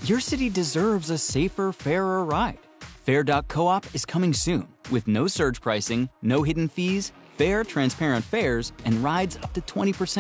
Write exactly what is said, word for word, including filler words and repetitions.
Your city deserves a safer, fairer ride. Fair dot coop is coming soon with no surge pricing, no hidden fees, fair, transparent fares, and rides up to twenty percent